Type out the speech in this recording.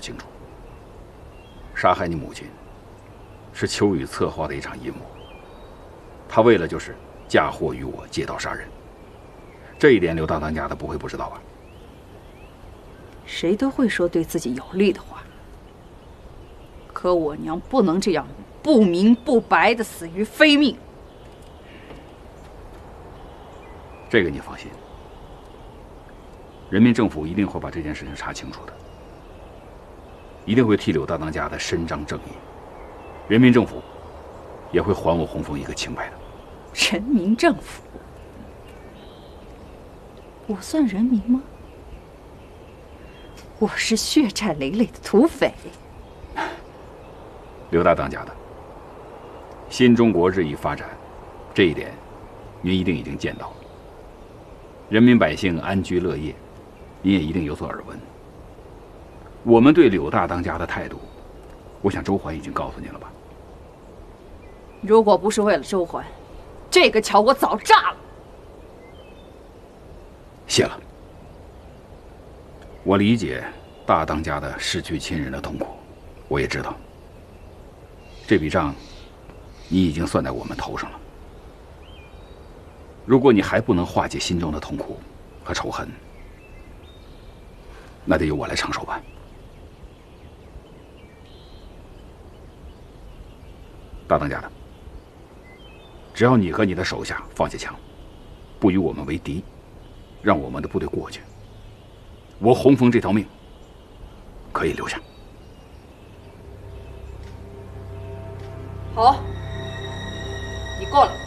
清楚。杀害你母亲，是秋雨策划的一场阴谋。他为了就是嫁祸于我，借刀杀人。这一点刘大当家的不会不知道吧？ 谁都会说对自己有利的话，可我娘不能这样不明不白的死于非命。 这个你放心，人民政府一定会把这件事情查清楚的，一定会替柳大当家的伸张正义，人民政府也会还我洪峰一个清白的。 人民政府？我算人民吗？我是血债累累的土匪。 刘大当家的，新中国日益发展，这一点您一定已经见到了。人民百姓安居乐业，您也一定有所耳闻。我们对柳大当家的态度，我想周环已经告诉您了吧？ 如果不是为了周环，这个桥我早炸了。 谢了。我理解大当家的失去亲人的痛苦，我也知道这笔账你已经算在我们头上了。如果你还不能化解心中的痛苦和仇恨，那得由我来承受吧。大当家的，只要你和你的手下放下枪，不与我们为敌，让我们的部队过去，我洪峰这条命可以留下。 好，你过来。